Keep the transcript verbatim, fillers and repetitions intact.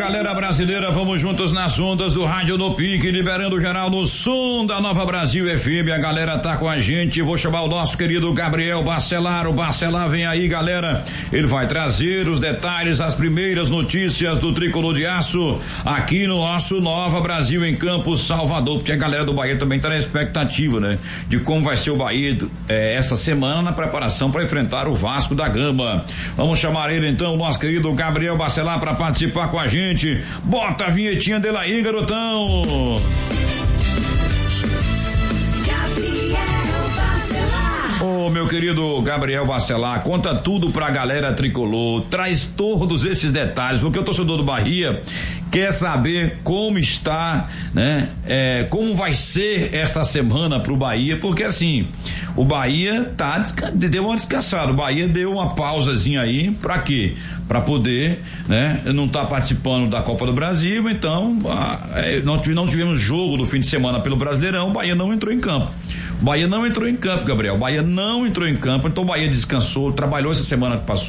galera brasileira, vamos juntos nas ondas do Rádio no Pique, liberando geral no som da Nova Brasil F M. A galera tá com a gente. Vou chamar o nosso querido Gabriel Bacelar. O Bacelar vem aí, galera. Ele vai trazer os detalhes, as primeiras notícias do Tricolor de Aço aqui no nosso Nova Brasil em Campos, Salvador, porque a galera do Bahia também tá na expectativa, né? De como vai ser o Bahia eh, essa semana na preparação para enfrentar o Vasco da Gama. Vamos chamar ele então, o nosso querido Gabriel Bacelar, para participar com a gente. Bota a vinhetinha dele aí, garotão. Ô, oh, meu querido Gabriel Bacelar, conta tudo pra galera tricolor, traz todos esses detalhes, porque o torcedor do Bahia quer saber como está, né? É, como vai ser essa semana pro Bahia, porque assim, o Bahia tá, deu uma descansada, o Bahia deu uma pausazinha aí, pra quê? Pra poder, né? Não tá participando da Copa do Brasil, então, ah, é, não, não tivemos jogo do fim de semana pelo Brasileirão, o Bahia não entrou em campo. O Bahia não entrou em campo, Gabriel, o Bahia não entrou em campo, então o Bahia descansou, trabalhou essa semana que passou.